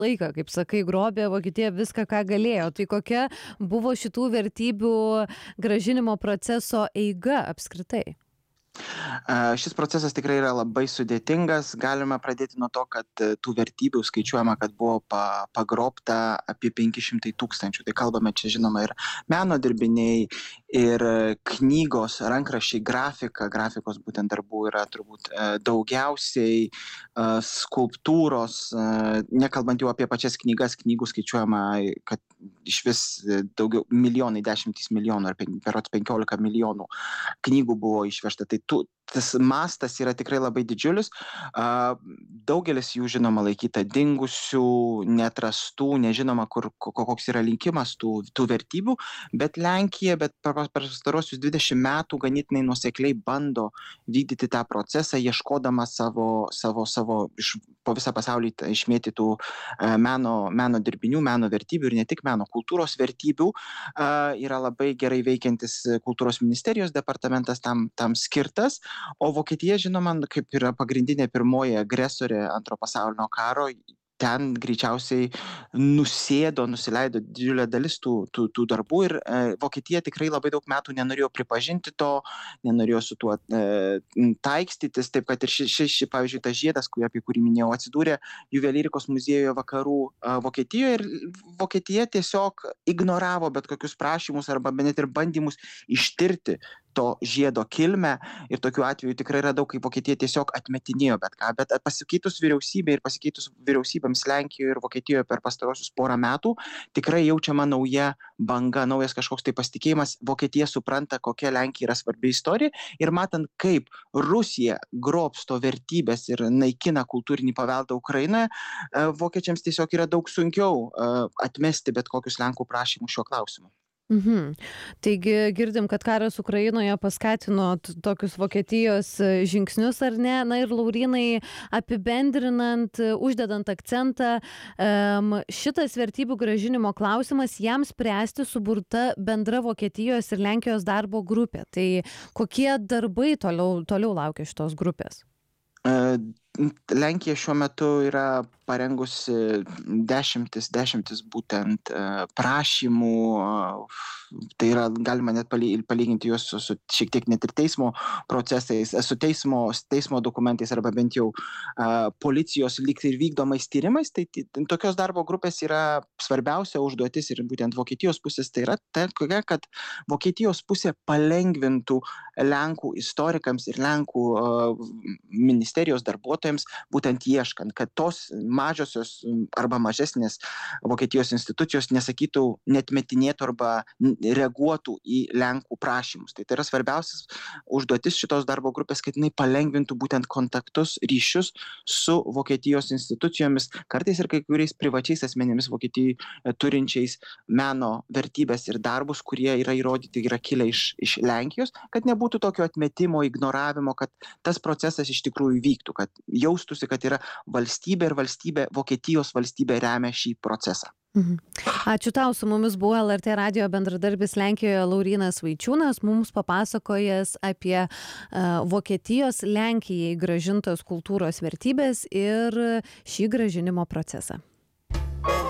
laiką, kaip sakai, grobė Vokietija viską, ką galėjo. Tai kokia buvo šitų vertybių grąžinimo proceso eiga apskritai? Šis procesas tikrai yra labai sudėtingas. Galima pradėti nuo to, kad tų vertybių skaičiuojama, kad buvo pagrobta apie 500 tūkstančių. Tai kalbame čia žinoma ir meno dirbiniai, ir knygos, rankraščiai, grafikos būtent darbų yra turbūt daugiausiai, skulptūros, nekalbant jau apie pačias knygas, knygų skaičiuojama, kad iš vis daugiau milijonai, 10 milijonų ar berods 15 milijonų knygų buvo išvežta. Tai tas mastas yra tikrai labai didžiulis. Daugelis jų žinoma laikyta dingusių, neatrastų, nežinoma, koks yra likimas tų vertybių, bet Lenkija per pastarosius 20 metų ganėtinai nuosekliai bando vykdyti tą procesą, ieškodama savo po visą pasaulį išmėtytų meno dirbinių, meno vertybių ir ne tik meno, kultūros vertybių. Yra labai gerai veikiantis kultūros ministerijos departamentas tam skirtas, o Vokietija, žinoma, kaip yra pagrindinė pirmoji agresorė Antro pasaulinio karo, ten greičiausiai nusileido didžiulė dalis tų darbų ir Vokietija tikrai labai daug metų nenorėjo pripažinti to, nenorėjo su tuo taikstytis, taip kad ir ši pavyzdžiui, tas žiedas, apie kurį minėjau, atsidūrė juvelyrikos muziejuje vakarų Vokietijoje ir Vokietija tiesiog ignoravo bet kokius prašymus arba net ir bandymus ištirti to žiedo kilmę ir tokių atvejų tikrai yra daug, kai Vokietija tiesiog atmetinėjo bet ką, bet pasikeitus vyriausybė ir pasikeitus vyriausybėms Lenkijoje ir Vokietijoje per pastarosius porą metų, tikrai jaučiama nauja banga, naujas kažkoks tai pasitikėjimas. Vokietija supranta, kokia Lenkija yra svarbi istorija ir matant, kaip Rusija grobsto vertybės ir naikina kultūrinį paveldą Ukrainoje, vokiečiams tiesiog yra daug sunkiau atmesti bet kokius Lenkų prašymus šiuo klausimu. Taigi girdim, kad karas Ukrainoje paskatino tokius Vokietijos žingsnius, ar ne? Na ir Laurynai, apibendrinant, uždedant akcentą, šitas vertybių grąžinimo klausimas jam spręsti suburta bendra Vokietijos ir Lenkijos darbo grupė. Tai kokie darbai toliau laukia šitos grupės? Lenkija šiuo metu yra parengusi dešimtis būtent prašymų, tai yra galima net palyginti juos su šiek tiek net ir teismo procesais, su teismo dokumentais arba bent jau policijos lyg ir vykdomais tyrimais. Tai tokios darbo grupės yra svarbiausia užduotis ir būtent Vokietijos pusės tai yra tokia, kad Vokietijos pusė palengvintų Lenkų istorikams ir Lenkų ministerijos darbuotojams būtent ieškant, kad tos mažosios arba mažesnės Vokietijos institucijos nesakytų, netmetinėtų arba reaguotų į Lenkų prašymus. Tai yra svarbiausias užduotis šitos darbo grupės, kad jinai palengvintų būtent kontaktus, ryšius su Vokietijos institucijomis, kartais ir kai kuriais privačiais asmenimis Vokietijoje turinčiais meno vertybės ir darbus, kurie yra įrodyti, yra kilę iš Lenkijos, kad nebūtų tokio atmetimo, ignoravimo, kad tas procesas iš tikrųjų vyktų, kad jaustųsi, kad yra valstybė ir Vokietijos valstybė remia šį procesą. Ačiū tau, su mumis buvo LRT radijo bendradarbis Lenkijoje Laurynas Vaičiūnas, mums papasakojęs apie Vokietijos Lenkijai grąžintos kultūros vertybės ir šį grąžinimo procesą.